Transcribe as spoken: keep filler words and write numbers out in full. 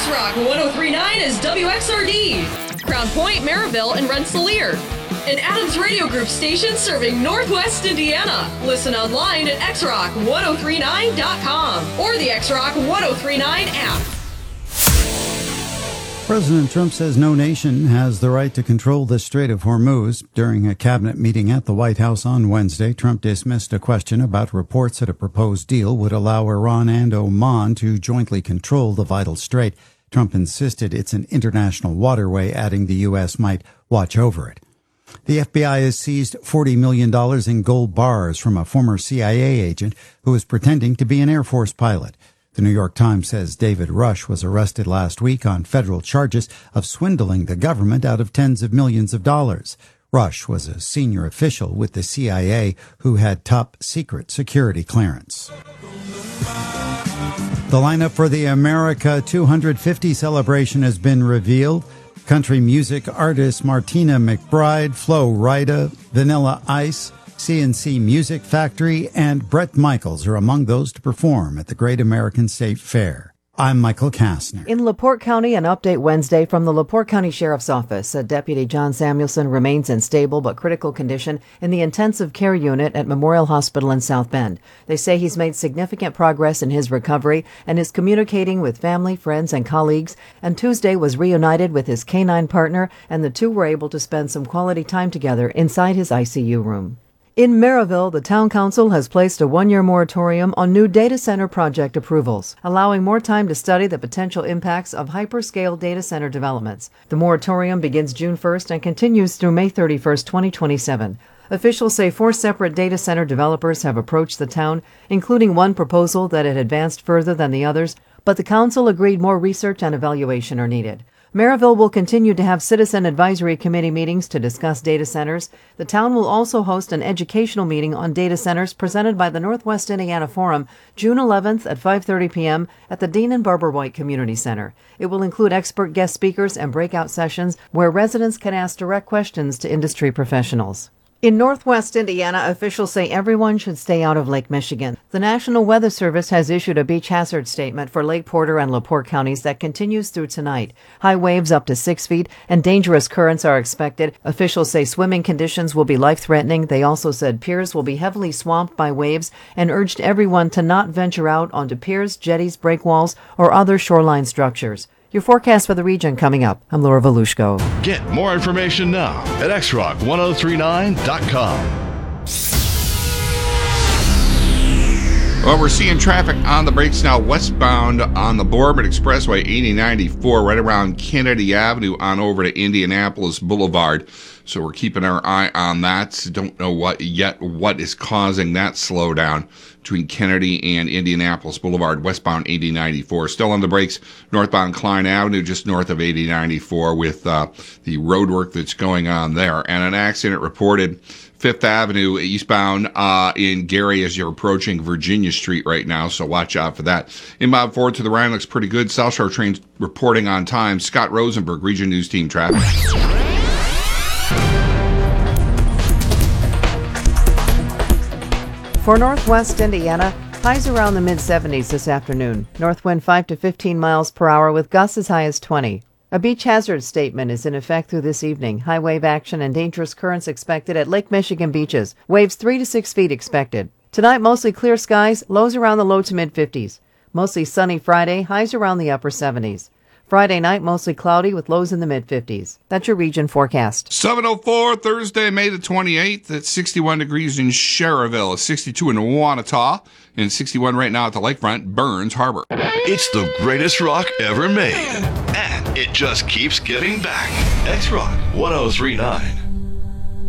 X-Rock one oh three point nine is W X R D, Crown Point, Maryville, and Rensselaer. An Adams Radio Group station serving Northwest Indiana. Listen online at x rock ten thirty-nine dot com or the X-Rock ten thirty-nine app. President Trump says no nation has the right to control the Strait of Hormuz. During a cabinet meeting at the White House on Wednesday, Trump dismissed a question about reports that a proposed deal would allow Iran and Oman to jointly control the vital strait. Trump insisted it's an international waterway, adding the U S might watch over it. The F B I has seized forty million dollars in gold bars from a former C I A agent who was pretending to be an Air Force pilot. The New York Times says David Rush was arrested last week on federal charges of swindling the government out of tens of millions of dollars. Rush was a senior official with the C I A who had top secret security clearance. The lineup for the America two hundred fifty celebration has been revealed. Country music artists Martina McBride, Flo Rida, Vanilla Ice, C N C Music Factory, and Bret Michaels are among those to perform at the Great American State Fair. I'm Michael Kastner. In LaPorte County, an update Wednesday from the LaPorte County Sheriff's Office. A Deputy John Samuelson remains in stable but critical condition in the intensive care unit at Memorial Hospital in South Bend. They say he's made significant progress in his recovery and is communicating with family, friends, and colleagues, and Tuesday was reunited with his canine partner, and the two were able to spend some quality time together inside his I C U room. In Maryville, the town council has placed a one-year moratorium on new data center project approvals, allowing more time to study the potential impacts of hyperscale data center developments. The moratorium begins June first and continues through May thirty-first, twenty twenty-seven. Officials say four separate data center developers have approached the town, including one proposal that had advanced further than the others, but the council agreed more research and evaluation are needed. Maryville will continue to have Citizen Advisory Committee meetings to discuss data centers. The town will also host an educational meeting on data centers presented by the Northwest Indiana Forum June eleventh at five thirty p.m. at the Dean and Barbara White Community Center. It will include expert guest speakers and breakout sessions where residents can ask direct questions to industry professionals. In Northwest Indiana, officials say everyone should stay out of Lake Michigan. The National Weather Service has issued a beach hazard statement for Lake Porter and LaPorte counties that continues through tonight. High waves up to six feet and dangerous currents are expected. Officials say swimming conditions will be life-threatening. They also said piers will be heavily swamped by waves and urged everyone to not venture out onto piers, jetties, breakwalls, or other shoreline structures. Your forecast for the region coming up. I'm Laura Volushko. Get more information now at x rock ten thirty-nine dot com. Well, we're seeing traffic on the brakes now westbound on the Boardman Expressway eighty ninety-four right around Kennedy Avenue on over to Indianapolis Boulevard. So we're keeping our eye on that. Don't know what yet what is causing that slowdown between Kennedy and Indianapolis Boulevard, westbound eighty ninety-four. Still on the brakes, northbound Klein Avenue, just north of eighty ninety-four with uh, the road work that's going on there. And an accident reported Fifth Avenue eastbound uh, in Gary as you're approaching Virginia Street right now, so watch out for that. Inbound forward to the Rhine looks pretty good. South Shore trains reporting on time. Scott Rosenberg, Region News Team Traffic. For Northwest Indiana, highs around the mid seventies this afternoon. North wind five to fifteen miles per hour with gusts as high as twenty. A beach hazard statement is in effect through this evening. High wave action and dangerous currents expected at Lake Michigan beaches. Waves three to six feet expected. Tonight, mostly clear skies, lows around the low to mid fifties. Mostly sunny Friday, highs around the upper seventies. Friday night, mostly cloudy with lows in the mid fifties. That's your region forecast. seven oh four, Thursday, May the twenty-eighth. It's sixty-one degrees in Cherryville, sixty-two in Wanata, and sixty-one right now at the lakefront, Burns Harbor. It's the greatest rock ever made, and it just keeps giving back. X Rock ten thirty-nine.